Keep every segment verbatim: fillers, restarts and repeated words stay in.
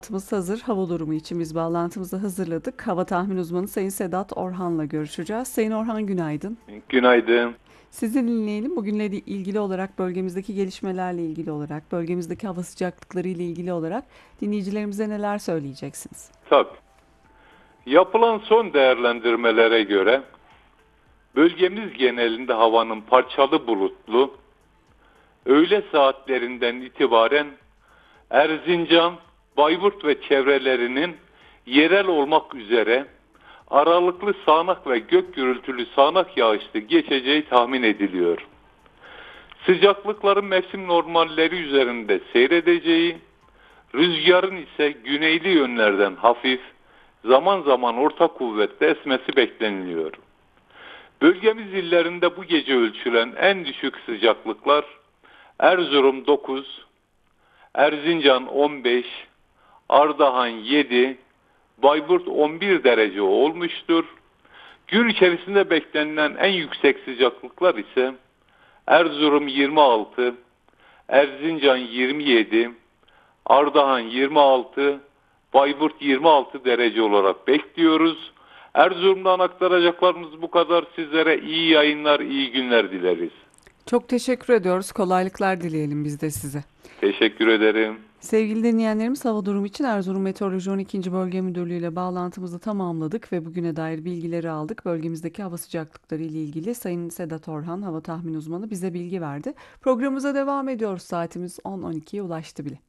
Bağlantımız hazır. Hava durumu için biz bağlantımızı hazırladık. Hava tahmin uzmanı Sayın Sedat Orhan'la görüşeceğiz. Sayın Orhan, günaydın. Günaydın. Sizi dinleyelim. Bugünle ilgili olarak, bölgemizdeki gelişmelerle ilgili olarak, bölgemizdeki hava sıcaklıkları ile ilgili olarak dinleyicilerimize neler söyleyeceksiniz? Tabii. Yapılan son değerlendirmelere göre bölgemiz genelinde havanın parçalı bulutlu, öğle saatlerinden itibaren Erzincan, Bayburt ve çevrelerinin yerel olmak üzere aralıklı sağanak ve gök gürültülü sağanak yağışlı geçeceği tahmin ediliyor. Sıcaklıkların mevsim normalleri üzerinde seyredeceği, rüzgarın ise güneyli yönlerden hafif, zaman zaman orta kuvvetle esmesi bekleniliyor. Bölgemiz illerinde bu gece ölçülen en düşük sıcaklıklar Erzurum dokuz, Erzincan on beş, Ardahan yedi, Bayburt on bir derece olmuştur. Gün içerisinde beklenilen en yüksek sıcaklıklar ise Erzurum yirmi altı, Erzincan yirmi yedi, Ardahan yirmi altı, Bayburt yirmi altı derece olarak bekliyoruz. Erzurum'dan aktaracaklarımız bu kadar. Sizlere iyi yayınlar, iyi günler dileriz. Çok teşekkür ediyoruz. Kolaylıklar dileyelim biz de size. Teşekkür ederim. Sevgili dinleyenlerimiz, hava durumu için Erzurum Meteoroloji on ikinci. Bölge Müdürlüğü ile bağlantımızı tamamladık ve bugüne dair bilgileri aldık. Bölgemizdeki hava sıcaklıkları ile ilgili Sayın Sedat Orhan, hava tahmin uzmanı, bize bilgi verdi. Programımıza devam ediyoruz. Saatimiz on on ikiye ulaştı bile.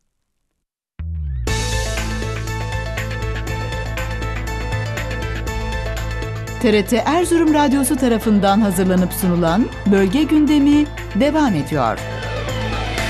T R T Erzurum Radyosu tarafından hazırlanıp sunulan Bölge Gündemi devam ediyor.